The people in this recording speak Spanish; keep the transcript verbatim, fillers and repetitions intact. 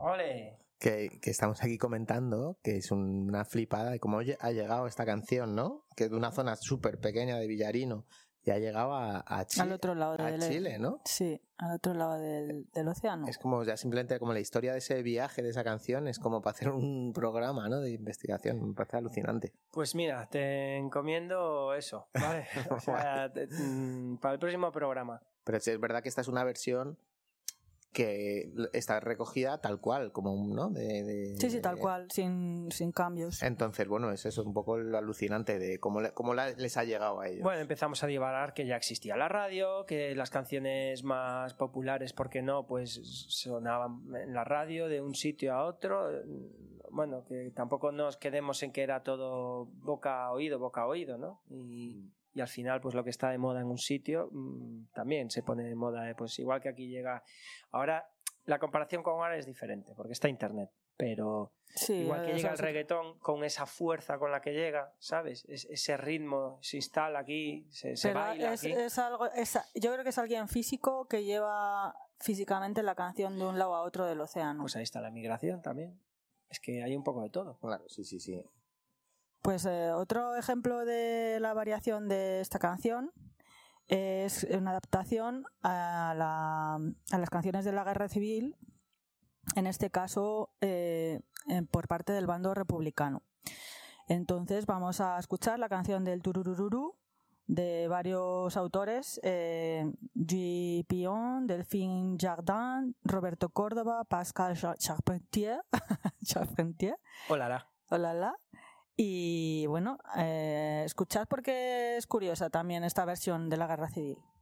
¡Ole! Que, que estamos aquí comentando, que es una flipada de cómo ha llegado esta canción, ¿no? Que de una zona súper pequeña de Villarino y ha llegado a, a, Chile, al otro lado a del, Chile, ¿no? Sí, al otro lado del, del océano. Es como ya simplemente como la historia de ese viaje, de esa canción, es como para hacer un programa, ¿no? De investigación, me parece alucinante. Pues mira, te encomiendo eso, ¿vale? O sea, te, mm, para el próximo programa. Pero sí, es verdad que esta es una versión que está recogida tal cual, como un, ¿no? De, de, sí, sí, tal cual, sin, sin cambios. Entonces, bueno, eso es un poco lo alucinante de cómo, le, cómo la, les ha llegado a ellos. Bueno, empezamos a divagar que ya existía la radio, que las canciones más populares, ¿por qué no? Pues sonaban en la radio de un sitio a otro. Bueno, que tampoco nos quedemos en que era todo boca a oído, boca a oído, ¿no? Y... y al final pues lo que está de moda en un sitio mmm, también se pone de moda, eh, pues igual que aquí llega ahora, la comparación con ahora es diferente porque está internet, pero sí, igual que llega el reggaetón con esa fuerza con la que llega, ¿sabes? Es, ese ritmo se instala aquí, se, se baila es, aquí. Es algo, es, yo creo que es alguien físico que lleva físicamente la canción de un lado a otro del océano. Pues ahí está la migración también, es que hay un poco de todo. Claro, sí, sí, sí. Pues eh, otro ejemplo de la variación de esta canción es una adaptación a, la, a las canciones de la Guerra Civil, en este caso eh, por parte del bando republicano. Entonces vamos a escuchar la canción del Turururú de varios autores, eh, Guy Pion, Delphine Jardin, Roberto Córdoba, Pascal Charpentier, Charpentier. Hola, hola, hola. Y bueno, eh, escuchad porque es curiosa también esta versión de la Guerra Civil.